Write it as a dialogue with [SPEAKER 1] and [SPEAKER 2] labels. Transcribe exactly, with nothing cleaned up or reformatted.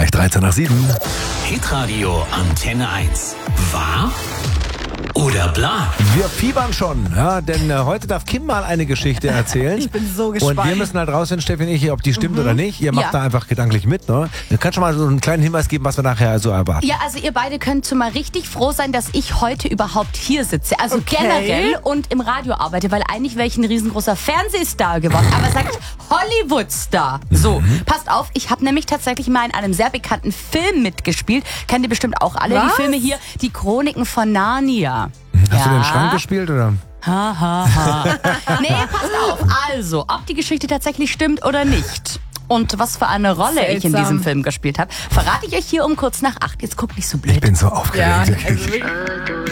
[SPEAKER 1] gleich dreizehn nach sieben.
[SPEAKER 2] Hitradio Antenne eins. Wahr oder bla?
[SPEAKER 1] Wir fiebern schon, ja, denn äh, heute darf Kim mal eine Geschichte erzählen.
[SPEAKER 3] Ich bin so gespannt.
[SPEAKER 1] Und wir müssen halt rausfinden, Steffi und ich, ob die stimmt
[SPEAKER 3] Mhm.
[SPEAKER 1] oder nicht. Ihr macht
[SPEAKER 3] Ja.
[SPEAKER 1] da einfach gedanklich mit, ne? Du kannst schon mal so einen kleinen Hinweis geben, was wir nachher so erwarten.
[SPEAKER 4] Ja, also ihr beide könnt schon mal richtig froh sein, dass ich heute überhaupt hier sitze. Also
[SPEAKER 3] Okay.
[SPEAKER 4] generell und im Radio arbeite, weil eigentlich wäre ich ein riesengroßer Fernsehstar geworden. Aber sagt Hollywood-Star. So, passt auf, ich habe nämlich tatsächlich mal in einem sehr bekannten Film mitgespielt. Kennt ihr bestimmt auch alle,
[SPEAKER 3] Was?
[SPEAKER 4] die Filme hier. Die Chroniken von Narnia.
[SPEAKER 1] Hast du
[SPEAKER 4] Ja.
[SPEAKER 1] den Schrank gespielt, oder?
[SPEAKER 4] Ha, ha, ha. Nee, passt auf. Also, ob die Geschichte tatsächlich stimmt oder nicht. Und was für eine Rolle ich in
[SPEAKER 3] Seltsam.
[SPEAKER 4] diesem Film gespielt habe, verrate ich euch hier um kurz nach acht. Jetzt guckt nicht so blöd.
[SPEAKER 1] Ich bin so
[SPEAKER 3] Ja,
[SPEAKER 1] aufgeregt.
[SPEAKER 3] also wirklich.